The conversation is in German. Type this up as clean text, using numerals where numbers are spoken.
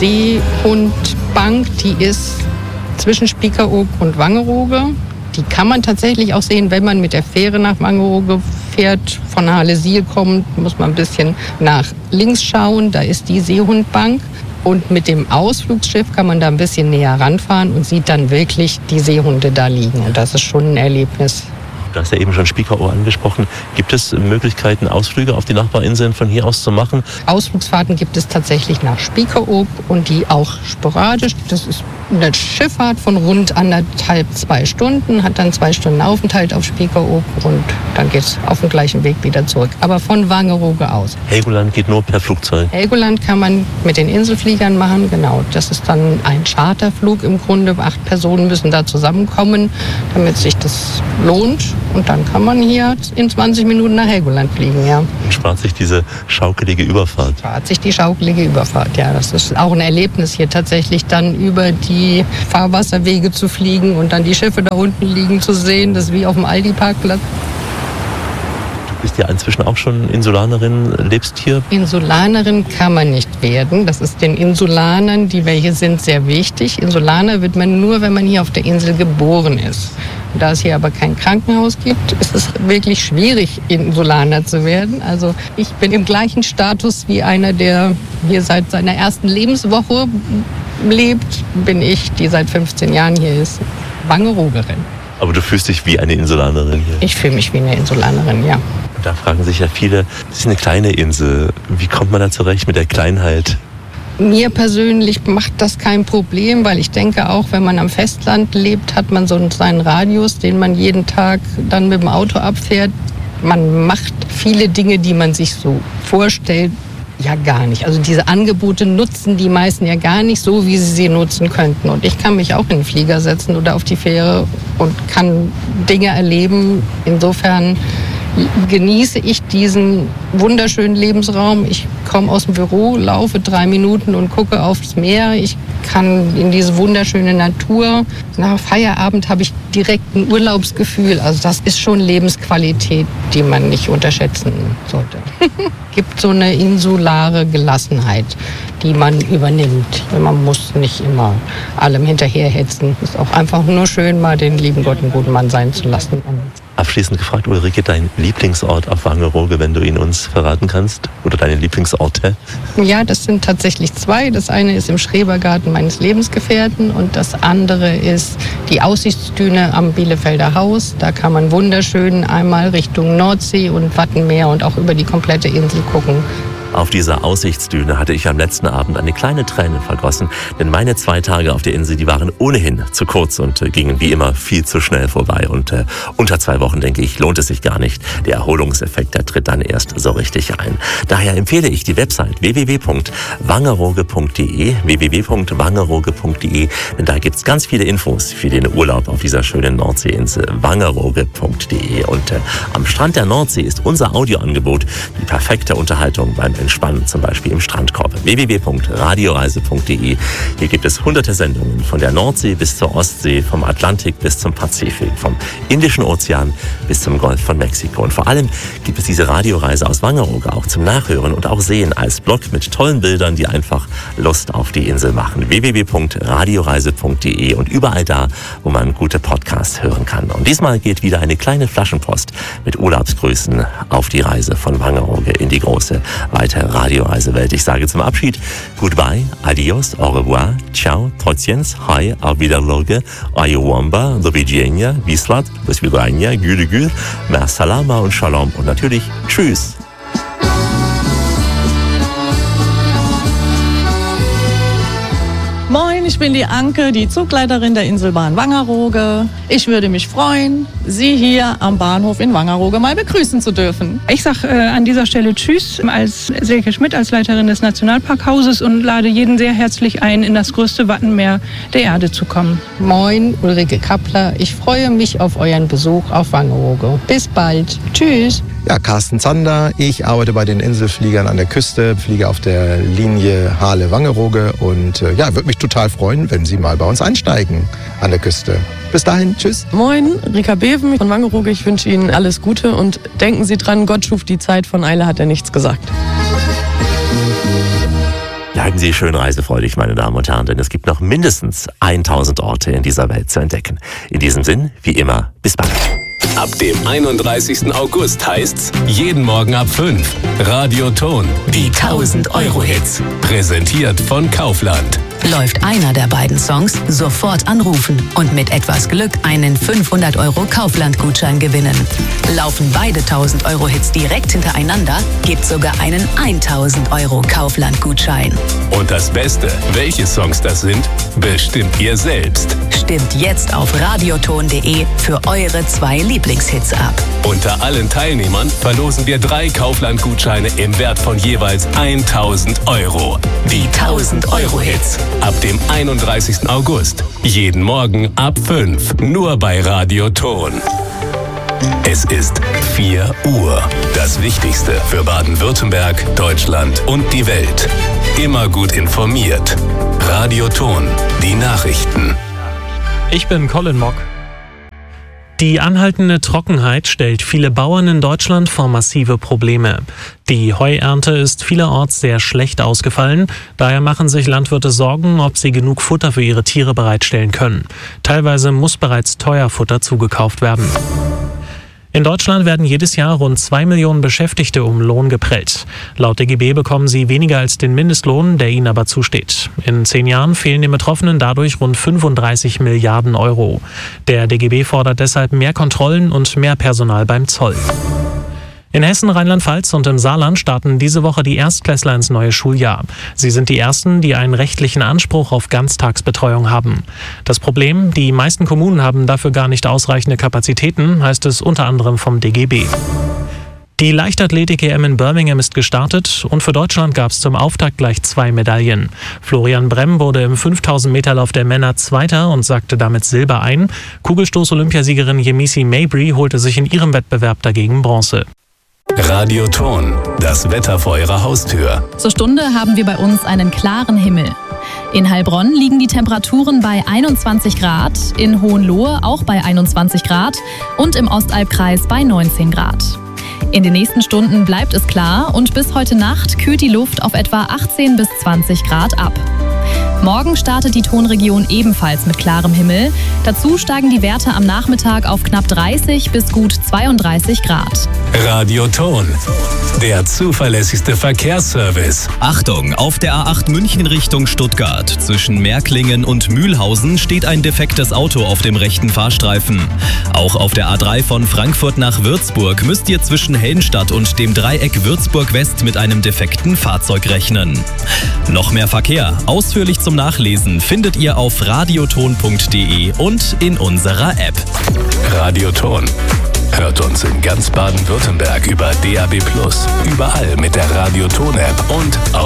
Seehundbank, die ist zwischen Spiekeroog und Wangerooge. Die kann man tatsächlich auch sehen, wenn man mit der Fähre nach Wangerooge fährt. Von Halle-Siel kommt, muss man ein bisschen nach links schauen. Da ist die Seehundbank. Und mit dem Ausflugsschiff kann man da ein bisschen näher ranfahren und sieht dann wirklich die Seehunde da liegen. Und das ist schon ein Erlebnis. Du hast ja eben schon Spiekeroog angesprochen. Gibt es Möglichkeiten, Ausflüge auf die Nachbarinseln von hier aus zu machen? Ausflugsfahrten gibt es tatsächlich nach Spiekeroog und die auch sporadisch. Das ist eine Schifffahrt von rund 1,5-2 Stunden, hat dann 2 Stunden Aufenthalt auf Spiekeroog und dann geht es auf dem gleichen Weg wieder zurück. Aber von Wangerooge aus. Helgoland geht nur per Flugzeug? Helgoland kann man mit den Inselfliegern machen, genau. Das ist dann ein Charterflug im Grunde. 8 Personen müssen da zusammenkommen, damit sich das lohnt. Und dann kann man hier in 20 Minuten nach Helgoland fliegen, ja. Und spart sich diese schaukelige Überfahrt? Spart sich die schaukelige Überfahrt, ja. Das ist auch ein Erlebnis, hier tatsächlich dann über die Fahrwasserwege zu fliegen und dann die Schiffe da unten liegen zu sehen. Das ist wie auf dem Aldi-Parkplatz. Du bist ja inzwischen auch schon Insulanerin, lebst hier? Insulanerin kann man nicht werden. Das ist den Insulanern, die welche sind, sehr wichtig. Insulaner wird man nur, wenn man hier auf der Insel geboren ist. Da es hier aber kein Krankenhaus gibt, ist es wirklich schwierig, Insulaner zu werden. Also ich bin im gleichen Status wie einer, der hier seit seiner ersten Lebenswoche lebt, bin ich, die seit 15 Jahren hier ist, Wangeroogerin. Aber du fühlst dich wie eine Insulanerin hier? Ich fühle mich wie eine Insulanerin, ja. Und da fragen sich ja viele, das ist eine kleine Insel, wie kommt man da zurecht mit der Kleinheit? Mir persönlich macht das kein Problem, weil ich denke auch, wenn man am Festland lebt, hat man so seinen Radius, den man jeden Tag dann mit dem Auto abfährt. Man macht viele Dinge, die man sich so vorstellt, ja gar nicht. Also diese Angebote nutzen die meisten ja gar nicht so, wie sie nutzen könnten. Und ich kann mich auch in den Flieger setzen oder auf die Fähre und kann Dinge erleben. Insofern genieße ich diesen wunderschönen Lebensraum. Ich komme aus dem Büro, laufe 3 Minuten und gucke aufs Meer. Ich kann in diese wunderschöne Natur. Nach Feierabend habe ich direkt ein Urlaubsgefühl. Also das ist schon Lebensqualität, die man nicht unterschätzen sollte. Gibt so eine insulare Gelassenheit, die man übernimmt. Man muss nicht immer allem hinterherhetzen. Es ist auch einfach nur schön, mal den lieben Gott einen guten Mann sein zu lassen. Abschließend gefragt, Ulrike, dein Lieblingsort auf Wangerooge, wenn du ihn uns verraten kannst? Oder deine Lieblingsorte? Ja, das sind tatsächlich 2. Das eine ist im Schrebergarten meines Lebensgefährten und das andere ist die Aussichtsdüne am Bielefelder Haus. Da kann man wunderschön einmal Richtung Nordsee und Wattenmeer und auch über die komplette Insel gucken. Auf dieser Aussichtsdüne hatte ich am letzten Abend eine kleine Träne vergossen, denn meine 2 Tage auf der Insel, die waren ohnehin zu kurz und gingen wie immer viel zu schnell vorbei. Und unter 2 Wochen, denke ich, lohnt es sich gar nicht. Der Erholungseffekt, der tritt dann erst so richtig ein. Daher empfehle ich die Website www.wangerooge.de, www.wangerooge.de, denn da gibt's ganz viele Infos für den Urlaub auf dieser schönen Nordseeinsel, wangerooge.de. Und am Strand der Nordsee ist unser Audioangebot die perfekte Unterhaltung beim Entspannen, zum Beispiel im Strandkorb. www.radioreise.de. Hier gibt es hunderte Sendungen von der Nordsee bis zur Ostsee, vom Atlantik bis zum Pazifik, vom Indischen Ozean bis zum Golf von Mexiko. Und vor allem gibt es diese Radioreise aus Wangerooge auch zum Nachhören und auch Sehen als Blog mit tollen Bildern, die einfach Lust auf die Insel machen. www.radioreise.de und überall da, wo man gute Podcasts hören kann. Und diesmal geht wieder eine kleine Flaschenpost mit Urlaubsgrüßen auf die Reise von Wangerooge in die große weite Radioreisewelt. Ich sage zum Abschied Goodbye, Adios, Au revoir, Ciao, Trociens, Hi, Auf Wiedersehen, Ayowamba, Do widzenia, Wislat, Do svidania, Gül Gül, Mer Salama und Shalom und natürlich Tschüss. Moin, ich bin die Anke, die Zugleiterin der Inselbahn Wangerooge. Ich würde mich freuen, Sie hier am Bahnhof in Wangerooge mal begrüßen zu dürfen. Ich sage an dieser Stelle Tschüss als Silke Schmidt, als Leiterin des Nationalparkhauses und lade jeden sehr herzlich ein, in das größte Wattenmeer der Erde zu kommen. Moin, Ulrike Kappler. Ich freue mich auf euren Besuch auf Wangerooge. Bis bald. Tschüss. Ja, Carsten Zander. Ich arbeite bei den Inselfliegern an der Küste, fliege auf der Linie Hahle-Wangerooge und würde mich total freuen, wenn Sie mal bei uns einsteigen an der Küste. Bis dahin, tschüss. Moin, Rika Beven von Wangerooge. Ich wünsche Ihnen alles Gute und denken Sie dran, Gott schuf die Zeit, von Eile hat er nichts gesagt. Bleiben Sie schön reisefreudig, meine Damen und Herren, denn es gibt noch mindestens 1000 Orte in dieser Welt zu entdecken. In diesem Sinn, wie immer, bis bald. Ab dem 31. August heißt's jeden Morgen ab 5. Radioton, die 1000-Euro-Hits. Präsentiert von Kaufland. Läuft einer der beiden Songs, sofort anrufen und mit etwas Glück einen 500 € Kaufland-Gutschein gewinnen. Laufen beide 1000-Euro-Hits direkt hintereinander, gibt's sogar einen 1000 € Kaufland-Gutschein. Und das Beste, welche Songs das sind, bestimmt ihr selbst. Stimmt jetzt auf radioton.de für eure 2 Lieblingshits ab. Unter allen Teilnehmern verlosen wir 3 Kaufland-Gutscheine im Wert von jeweils 1000 €. Die 1000-Euro-Hits. Ab dem 31. August. Jeden Morgen ab 5. Nur bei Radioton. Es ist 4 Uhr. Das Wichtigste für Baden-Württemberg, Deutschland und die Welt. Immer gut informiert. Radioton. Die Nachrichten. Ich bin Colin Mock. Die anhaltende Trockenheit stellt viele Bauern in Deutschland vor massive Probleme. Die Heuernte ist vielerorts sehr schlecht ausgefallen. Daher machen sich Landwirte Sorgen, ob sie genug Futter für ihre Tiere bereitstellen können. Teilweise muss bereits teuer Futter zugekauft werden. In Deutschland werden jedes Jahr rund 2 Millionen Beschäftigte um Lohn geprellt. Laut DGB bekommen sie weniger als den Mindestlohn, der ihnen aber zusteht. In 10 Jahren fehlen den Betroffenen dadurch rund 35 Milliarden €. Der DGB fordert deshalb mehr Kontrollen und mehr Personal beim Zoll. In Hessen, Rheinland-Pfalz und im Saarland starten diese Woche die Erstklässler ins neue Schuljahr. Sie sind die ersten, die einen rechtlichen Anspruch auf Ganztagsbetreuung haben. Das Problem, die meisten Kommunen haben dafür gar nicht ausreichende Kapazitäten, heißt es unter anderem vom DGB. Die Leichtathletik-EM in Birmingham ist gestartet und für Deutschland gab es zum Auftakt gleich 2 Medaillen. Florian Bremm wurde im 5000-Meter-Lauf der Männer Zweiter und sackte damit Silber ein. Kugelstoß-Olympiasiegerin Yemisi Mabry holte sich in ihrem Wettbewerb dagegen Bronze. Radioton, das Wetter vor Ihrer Haustür. Zur Stunde haben wir bei uns einen klaren Himmel. In Heilbronn liegen die Temperaturen bei 21 Grad, in Hohenlohe auch bei 21 Grad und im Ostalbkreis bei 19 Grad. In den nächsten Stunden bleibt es klar und bis heute Nacht kühlt die Luft auf etwa 18 bis 20 Grad ab. Morgen startet die Tonregion ebenfalls mit klarem Himmel. Dazu steigen die Werte am Nachmittag auf knapp 30 bis gut 32 Grad. Radioton, der zuverlässigste Verkehrsservice. Achtung, auf der A8 München Richtung Stuttgart. Zwischen Märklingen und Mühlhausen steht ein defektes Auto auf dem rechten Fahrstreifen. Auch auf der A3 von Frankfurt nach Würzburg müsst ihr zwischen Heldenstadt und dem Dreieck Würzburg West mit einem defekten Fahrzeug rechnen. Noch mehr Verkehr, ausführlich zum Nachlesen, findet ihr auf radioton.de und in unserer App. Radioton. Hört uns in ganz Baden-Württemberg über DAB+, überall mit der Radioton-App und